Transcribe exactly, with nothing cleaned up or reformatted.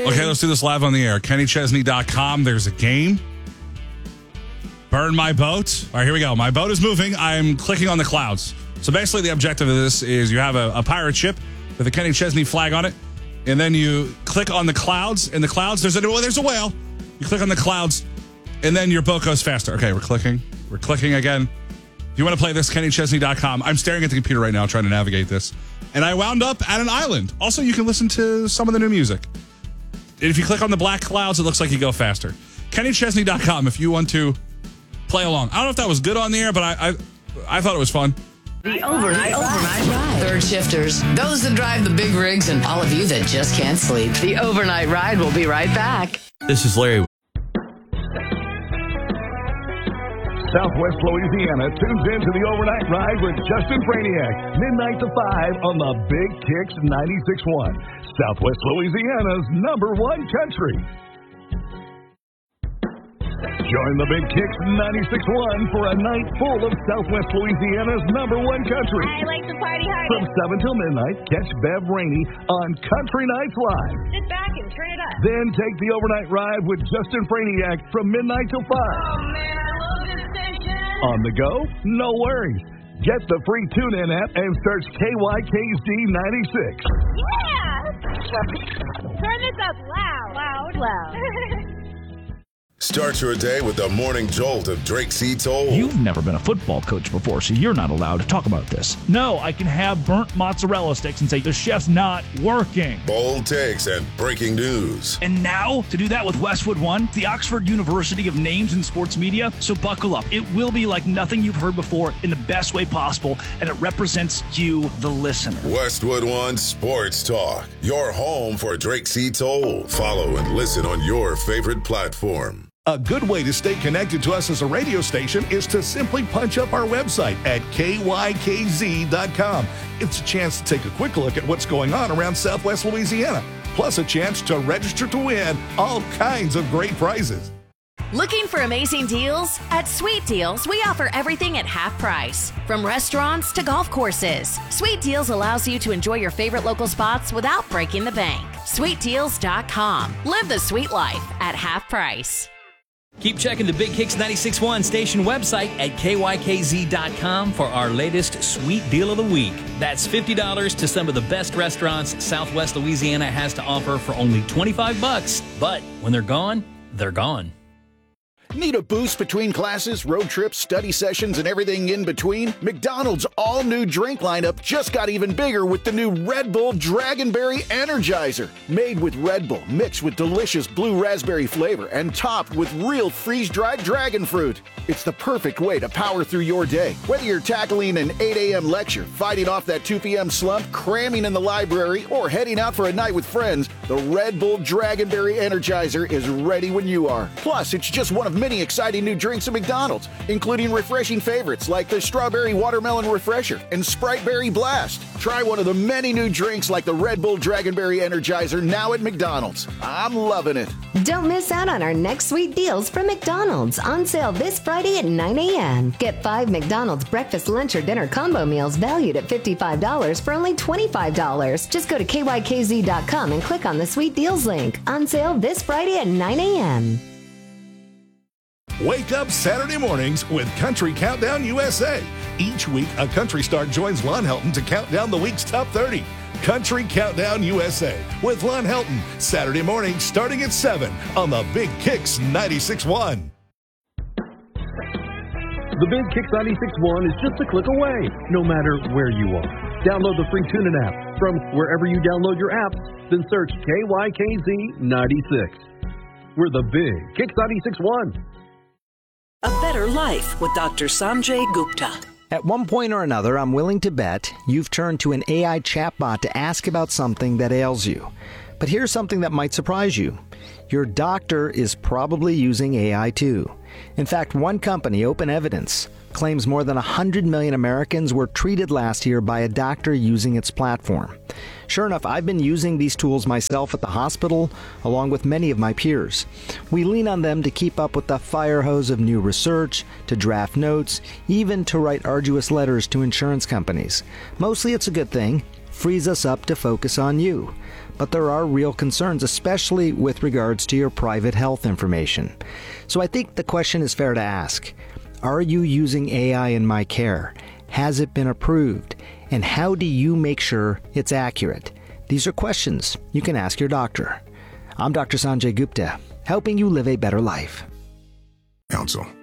Okay, let's do this live on the air. Kenny Chesney dot com. There's a game. Burn my boat. All right, here we go. My boat is moving. I'm clicking on the clouds. So basically the objective of this is you have a, a pirate ship with a Kenny Chesney flag on it, and then you click on the clouds. In the clouds, there's a, well, there's a whale. You click on the clouds, and then your boat goes faster. Okay, we're clicking. We're clicking again. If you want to play this, Kenny Chesney dot com. I'm staring at the computer right now trying to navigate this. And I wound up at an island. Also, you can listen to some of the new music. And if you click on the black clouds, it looks like you go faster. Kenny Chesney dot com if you want to play along. I don't know if that was good on the air, but I I, I thought it was fun. The overnight, overnight ride. Third shifters, those that drive the big rigs, and all of you that just can't sleep. The overnight ride will be right back. This is Larry. Southwest Louisiana tunes into the overnight ride with Justin Franiak. Midnight to five on the Big Kicks ninety-six point one. Southwest Louisiana's number one country. Join the Big Kicks ninety-six point one for a night full of Southwest Louisiana's number one country. I like to party hard. From seven till midnight, catch Bev Rainey on Country Nights Live. Sit back and turn it up. Then take the overnight ride with Justin Franiak from midnight till five. Oh, man, I love this station. On the go? No worries. Get the free TuneIn app and search K Y K Z ninety-six. Yeah! Turn this up loud. Loud. Loud. Start your day with the morning jolt of Drake C. Toll. You've never been a football coach before, so you're not allowed to talk about this. No, I can have burnt mozzarella sticks and say the chef's not working. Bold takes and breaking news. And now, to do that with Westwood One, the Oxford University of Names in Sports Media. So buckle up. It will be like nothing you've heard before in the best way possible, and it represents you, the listener. Westwood One Sports Talk. Your home for Drake C. Toll. Follow and listen on your favorite platform. A good way to stay connected to us as a radio station is to simply punch up our website at K Y K Z dot com. It's a chance to take a quick look at what's going on around Southwest Louisiana, plus a chance to register to win all kinds of great prizes. Looking for amazing deals? At Sweet Deals, we offer everything at half price. From restaurants to golf courses, Sweet Deals allows you to enjoy your favorite local spots without breaking the bank. Sweet Deals dot com. Live the sweet life at half price. Keep checking the Big Kicks ninety-six point one station website at K Y K Z dot com for our latest sweet deal of the week. That's fifty dollars to some of the best restaurants Southwest Louisiana has to offer for only twenty-five bucks. But when they're gone, they're gone. Need a boost between classes, road trips, study sessions, and everything in between? McDonald's all-new drink lineup just got even bigger with the new Red Bull Dragonberry Energizer. Made with Red Bull, mixed with delicious blue raspberry flavor, and topped with real freeze-dried dragon fruit. It's the perfect way to power through your day. Whether you're tackling an eight a.m. lecture, fighting off that two p.m. slump, cramming in the library, or heading out for a night with friends, the Red Bull Dragonberry Energizer is ready when you are. Plus, it's just one of many exciting new drinks at McDonald's, including refreshing favorites like the Strawberry Watermelon Refresher and Sprite Berry Blast. Try one of the many new drinks like the Red Bull Dragonberry Energizer now at McDonald's. I'm loving it. Don't miss out on our next sweet deals from McDonald's, on sale this Friday at nine a.m. Get five McDonald's breakfast, lunch, or dinner combo meals valued at fifty-five dollars for only twenty-five dollars. Just go to K Y K Z dot com and click on the sweet deals link. On sale this Friday at nine a.m. Wake up Saturday mornings with Country Countdown U S A. Each week, a country star joins Lon Helton to count down the week's top thirty. Country Countdown U S A with Lon Helton, Saturday morning starting at seven on the Big Kicks ninety-six point one. The Big Kicks ninety-six point one is just a click away, no matter where you are. Download the free TuneIn app from wherever you download your apps, then search K Y K Z ninety-six. We're the Big Kicks ninety-six point one. A better life with Doctor Sanjay Gupta. At one point or another, I'm willing to bet you've turned to an A I chatbot to ask about something that ails you. But here's something that might surprise you. Your doctor is probably using A I too. In fact, one company, Open Evidence, claims more than one hundred million Americans were treated last year by a doctor using its platform. Sure enough, I've been using these tools myself at the hospital, along with many of my peers. We lean on them to keep up with the fire hose of new research, to draft notes, even to write arduous letters to insurance companies. Mostly it's a good thing. Frees us up to focus on you. but there are real concerns, especially with regards to your private health information. So I think the question is fair to ask. Are you using A I in my care? Has it been approved? And how do you make sure it's accurate? These are questions you can ask your doctor. I'm Doctor Sanjay Gupta, helping you live a better life. Council.